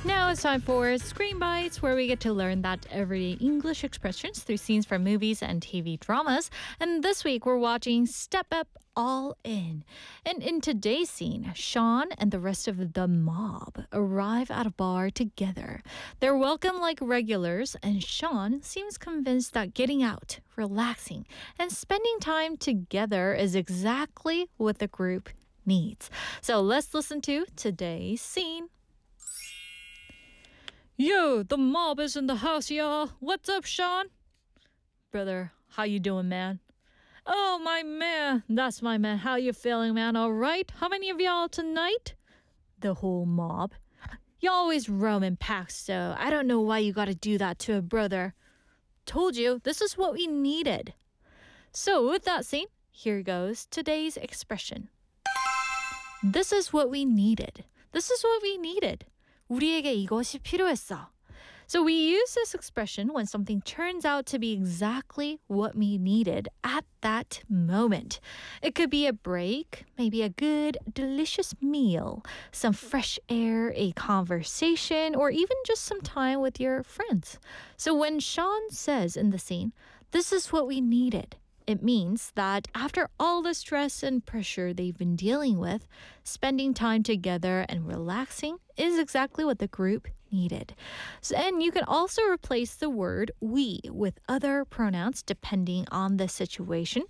Now it's time for Screen Bites, where we get to learn that everyday English expressions through scenes from movies and TV dramas. And this week we're watching Step Up All In. And in today's scene, Sean and the rest of the mob arrive at a bar together. They're welcome like regulars, and Sean seems convinced that getting out, relaxing, and spending time together is exactly what the group needs. So let's listen to today's scene. Yo, the mob is in the house, y'all. What's up, Sean? Brother, how you doing, man? Oh, my man. That's my man. How you feeling, man? All right? How many of y'all tonight? The whole mob. You always roam in packs, so I don't know why you gotta do that to a brother. Told you, this is what we needed. So with that scene, here goes today's expression. This is what we needed. This is what we needed. 우리에게 이것이 필요했어. So we use this expression when something turns out to be exactly what we needed at that moment. It could be a break, maybe a good, delicious meal, some fresh air, a conversation, or even just some time with your friends. So when Sean says in the scene, this is what we needed, it means that after all the stress and pressure they've been dealing with, spending time together and relaxing is exactly what the group needed. And you can also replace the word we with other pronouns depending on the situation.